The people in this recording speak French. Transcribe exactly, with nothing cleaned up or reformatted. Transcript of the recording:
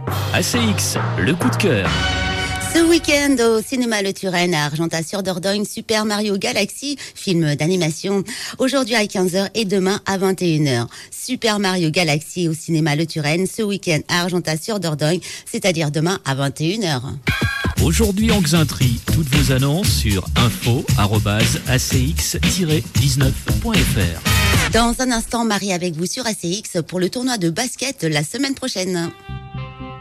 A C X, le coup de cœur. Ce week-end au cinéma Le Turenne à Argentat-sur-Dordogne, Super Mario Galaxy, film d'animation, aujourd'hui à quinze heures et demain à vingt et une heures. Super Mario Galaxy au cinéma Le Turenne, ce week-end à Argentat-sur-Dordogne, c'est-à-dire demain à vingt et une heures. Aujourd'hui en Xainterie, toutes vos annonces sur info arobase a c x tiret dix-neuf point f r. Dans un instant, Marie avec vous sur A C X pour le tournoi de basket la semaine prochaine.